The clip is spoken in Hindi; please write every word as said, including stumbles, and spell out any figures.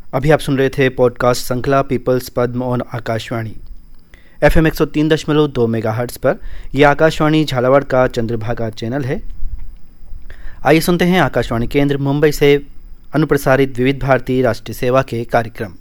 अभी आप सुन रहे थे पॉडकास्ट श्रृंखला peoples Padma on Akashvani F M एक सौ तीन दशमलव दो मेगा हर्ट्स पर। यह आकाशवाणी झालावाड़ का चंद्रभागा चैनल है। आइए सुनते हैं आकाशवाणी केंद्र मुंबई से अनुप्रसारित विविध भारती राष्ट्रीय सेवा के कार्यक्रम।